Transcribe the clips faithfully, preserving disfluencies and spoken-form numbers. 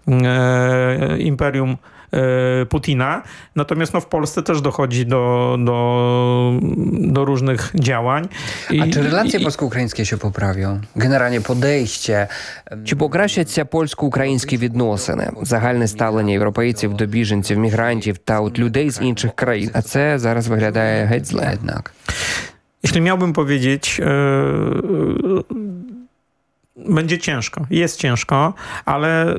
imperium Putina. Natomiast no, w Polsce też dochodzi do, do, do różnych działań. I, а чи relacje польсько-українські ще поправ'ю? Генеральні подейще? Чи покращаться польсько-українські відносини, загальне ставлення європейців до біженців, мігрантів та от людей з інших країн? А це зараз виглядає геть зле. Jednak. Jeśli miałbym powiedzieć, yy, będzie ciężko. Jest ciężko, ale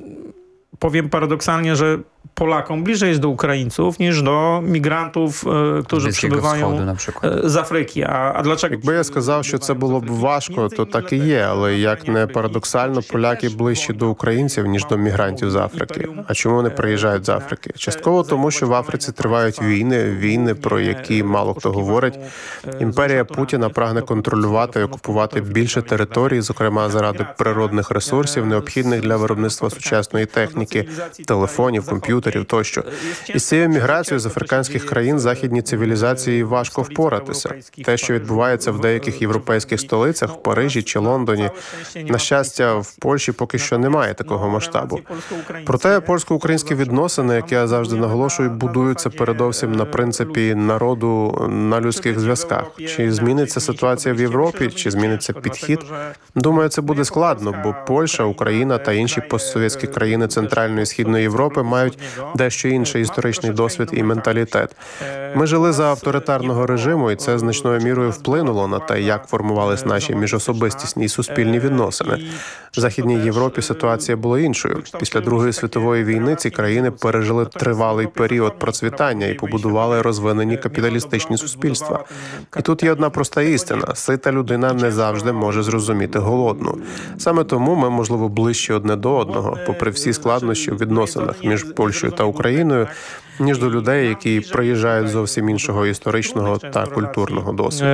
powiem paradoksalnie, że Polakom bliżej jest do Ukraińców niż do migrantów, którzy przybywają z Африки. А, а dlaczego? Якби я сказав, що це було б важко, то так і є. Але як не парадоксально, поляки ближчі до українців, ніж до мігрантів з Африки. А чому вони приїжджають з Африки? Частково тому, що в Африці тривають війни, війни, про які мало хто говорить. Імперія Путіна прагне контролювати і окупувати більше територій, зокрема заради природних ресурсів, необхідних для виробництва сучасної техніки, телефонів, комп'ютерів, тощо. Із цією міграцією з африканських країн західній цивілізації важко впоратися. Те, що відбувається в деяких європейських столицях, в Парижі чи Лондоні, на щастя, в Польщі поки що немає такого масштабу. Проте польсько-українські відносини, як я завжди наголошую, будуються передовсім на принципі народу на людських зв'язках. Чи зміниться ситуація в Європі, чи зміниться підхід? Думаю, це буде складно, бо Польща, Україна та інші постсовєтські країни Центральної і Східної Європи мають дещо інший історичний досвід і менталітет. Ми жили за авторитарного режиму, і це значною мірою вплинуло на те, як формувались наші міжособистісні і суспільні відносини. В Західній Європі ситуація була іншою. Після Другої світової війни ці країни пережили тривалий період процвітання і побудували розвинені капіталістичні суспільства. І тут є одна проста істина. Сита людина не завжди може зрозуміти голодну. Саме тому ми, можливо, ближче одне до одного, попри всі складнощі в відносинах між Польщею та Україною, ніж до людей, які приїжджають з зовсім іншого історичного та культурного досвіду.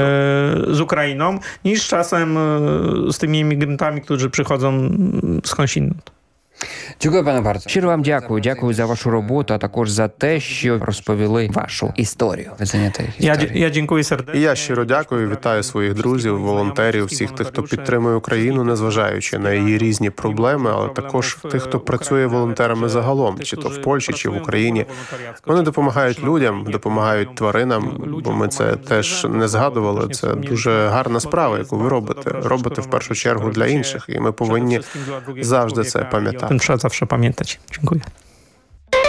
З Україною, ніж часом з тими іммігрантами, які приходять скądinąd. Дякую, пане Барто. Щиро вам дякую. Дякую за вашу роботу, а також за те, що розповіли вашу історію. Я, я дякую сердечно. І я щиро дякую, вітаю своїх друзів, волонтерів, всіх тих, хто підтримує Україну, незважаючи на її різні проблеми, але також тих, хто працює волонтерами загалом, чи то в Польщі, чи в Україні. Вони допомагають людям, допомагають тваринам, бо ми це теж не згадували. Це дуже гарна справа, яку ви робите. Робите в першу чергу для інших, і ми повинні завжди це пам'ятати. Trzeba zawsze pamiętać. Dziękuję.